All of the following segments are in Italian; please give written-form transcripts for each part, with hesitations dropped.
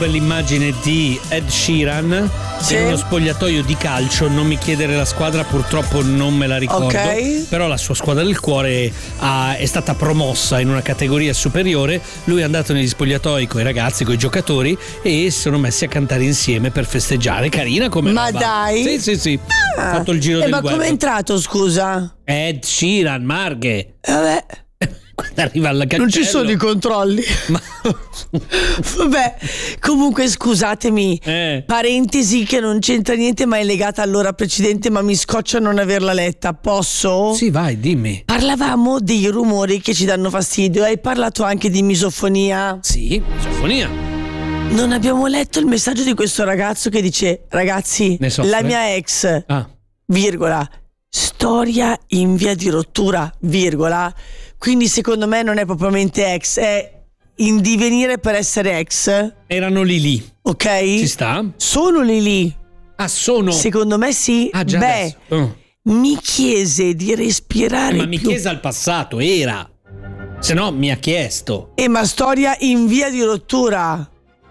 Quell'immagine di Ed Sheeran in uno spogliatoio di calcio, non mi chiedere la squadra, purtroppo non me la ricordo, però la sua squadra del cuore è stata promossa in una categoria superiore. Lui è andato negli spogliatoi con i ragazzi, con i giocatori, e si sono messi a cantare insieme per festeggiare. Carina come Ma roba. dai? Sì. Ha fatto il giro del web. Ma come è entrato, scusa? Ed Sheeran, Marghe. Vabbè. Quando arriva alla cancello. Non ci sono i controlli. Vabbè, comunque scusatemi, parentesi che non c'entra niente ma è legata all'ora precedente, ma mi scoccia non averla letta. Posso? Sì, vai, dimmi. Parlavamo dei rumori che ci danno fastidio. Hai parlato anche di misofonia? Sì, misofonia. Non abbiamo letto il messaggio di questo ragazzo che dice: ragazzi, la mia ex, virgola, storia in via di rottura, virgola. Quindi secondo me non è propriamente ex, è in divenire per essere ex. Erano lì. Ok? Ci sta? Sono lì. Ah, sono? Secondo me sì. Ah, già adesso. Mi chiese di respirare ma mi chiese al passato, era. Se no mi ha chiesto. Ma storia in via di rottura.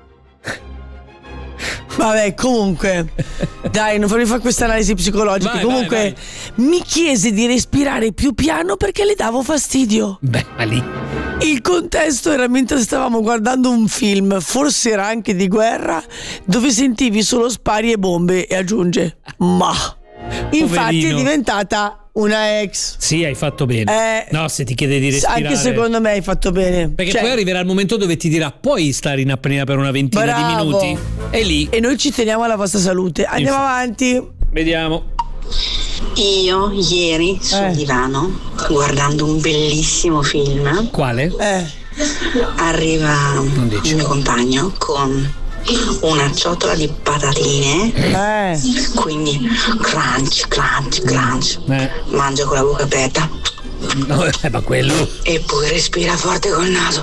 Vabbè, comunque, dai, non farmi fare questa analisi psicologica. Comunque, mi chiese di respirare più piano perché le davo fastidio. Beh, ma lì. Il contesto era mentre stavamo guardando un film, forse era anche di guerra, dove sentivi solo spari e bombe, e aggiunge: ma. Infatti è diventata una ex. Sì, hai fatto bene. No, se ti chiede di respirare. Anche secondo me hai fatto bene. Perché poi arriverà il momento dove ti dirà: puoi stare in apnea per una ventina di minuti. E lì. E noi ci teniamo alla vostra salute. Andiamo avanti. Vediamo. Io ieri sul divano, guardando un bellissimo film. Quale? Arriva il mio compagno con una ciotola di patatine, quindi crunch. Mangia con la bocca aperta. Ma quello. E poi respira forte col naso.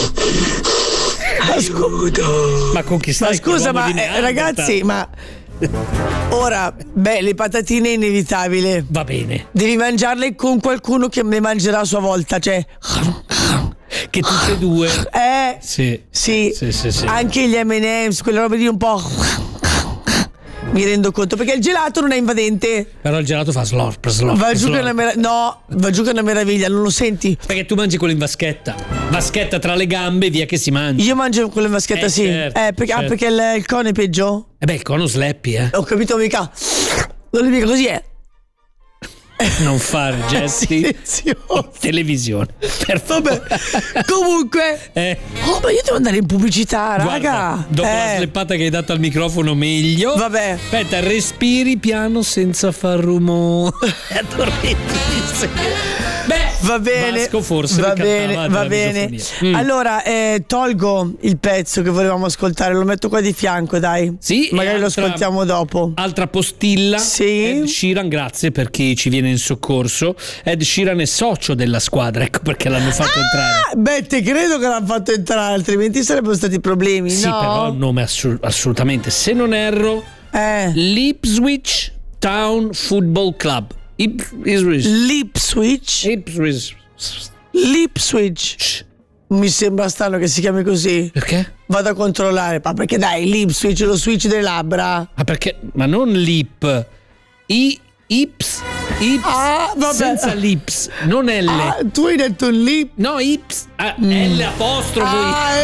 Aiuto. Ma con chi stai? Ma scusa, ma ragazzi, ma ora, le patatine è inevitabile. Va bene. Devi mangiarle con qualcuno che le mangerà a sua volta, cioè. Che tutte e due. Sì. Anche gli M&M's, quelle robe lì un po'. Mi rendo conto, perché il gelato non è invadente. Però il gelato fa slorp. Va giù che è una meraviglia, non lo senti? Perché tu mangi quello in vaschetta. Vaschetta tra le gambe, via che si mangia. Io mangio quello in vaschetta, sì. Certo. Perché il cono è peggio? Il cono slappy, Ho capito, mica. Non è mica così, Non fare gesti in televisione. Vabbè. Comunque ma io devo andare in pubblicità, raga. Guarda, dopo la sleppata che hai dato al microfono, meglio. Vabbè. Aspetta, respiri piano senza far rumore. Va bene. Vasco forse va bene. Allora tolgo il pezzo che volevamo ascoltare, lo metto qua di fianco, dai. Sì. Magari lo ascoltiamo dopo. Altra postilla. Sì. Ed Sheeran, grazie per chi ci viene in soccorso. Ed Sheeran è socio della squadra, ecco perché l'hanno fatto entrare. Te credo che l'hanno fatto entrare, altrimenti sarebbero stati problemi. Sì, no? però il nome assolutamente, se non erro, Ipswich Town Football Club. Ipswich. Mi sembra strano che si chiami così. Perché? Vado a controllare. Ma perché dai, l'Ipswich, lo switch delle labbra. Ma perché? Ma non lip. Ips. Vabbè. Senza lips, non L. Tu hai detto lip. No, ips. L apostrofo.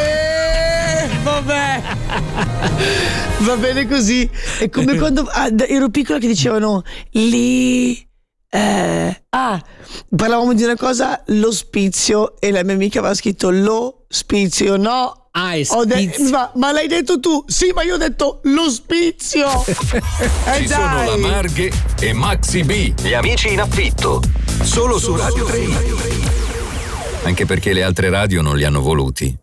Vabbè. Va bene così. È come quando ero piccola che dicevano parlavamo di una cosa, l'ospizio, e la mia amica aveva scritto lo spizio, no? Ma l'hai detto tu? Sì, ma io ho detto l'ospizio. Ci sono la Marghe e Maxi B, gli amici in affitto, solo su Radio 3. Anche perché le altre radio non li hanno voluti.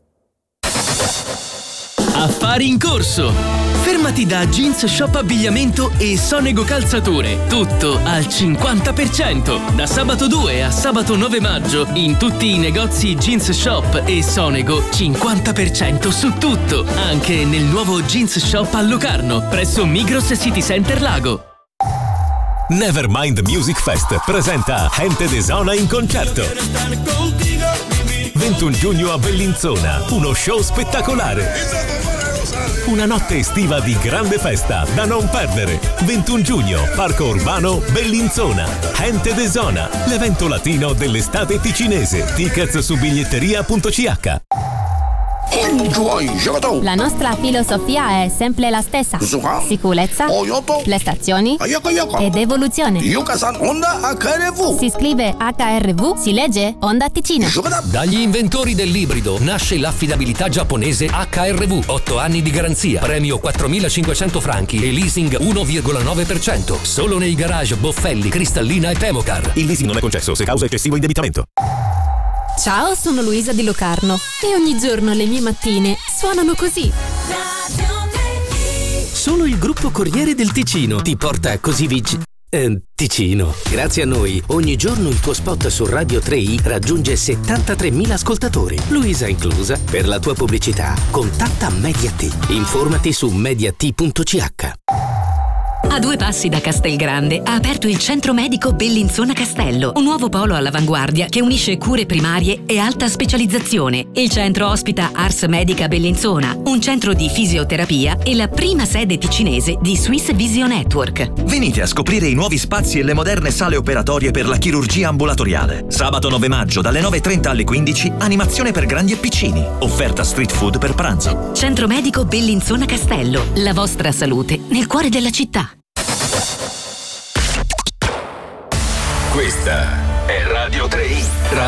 Affari in corso. Fermati da Jeans Shop Abbigliamento e Sonego Calzature. Tutto al 50%. Da sabato 2 a sabato 9 maggio in tutti i negozi Jeans Shop e Sonego 50% su tutto. Anche nel nuovo Jeans Shop a Locarno, presso Migros City Center Lago. Nevermind Music Fest presenta Gente de Zona in concerto. 21 giugno a Bellinzona, uno show spettacolare. Una notte estiva di grande festa da non perdere. 21 giugno, Parco Urbano Bellinzona. Gente de Zona, l'evento latino dell'estate ticinese. Tickets su biglietteria.ch. La nostra filosofia è sempre la stessa: sicurezza, prestazioni ed evoluzione. Si scrive HRV, si legge Honda Ticino. Dagli inventori dell'ibrido nasce l'affidabilità giapponese HRV. 8 anni di garanzia, premio 4.500 franchi e leasing 1,9%. Solo nei garage Boffelli, Cristallina e Temocar. Il leasing non è concesso se causa eccessivo indebitamento. Ciao, sono Luisa di Locarno e ogni giorno le mie mattine suonano così. Solo il gruppo Corriere del Ticino ti porta così Ticino. Grazie a noi, ogni giorno il tuo spot su Radio 3i raggiunge 73.000 ascoltatori, Luisa inclusa. Per la tua pubblicità, contatta Mediat. Informati su mediat.ch. A 2 passi da Castelgrande ha aperto il Centro Medico Bellinzona Castello, un nuovo polo all'avanguardia che unisce cure primarie e alta specializzazione. Il centro ospita Ars Medica Bellinzona, un centro di fisioterapia e la prima sede ticinese di Swiss Visio Network. Venite a scoprire i nuovi spazi e le moderne sale operatorie per la chirurgia ambulatoriale. Sabato 9 maggio dalle 9:30 alle 15, animazione per grandi e piccini. Offerta street food per pranzo. Centro Medico Bellinzona Castello, la vostra salute nel cuore della città. Questa è Radio 3i.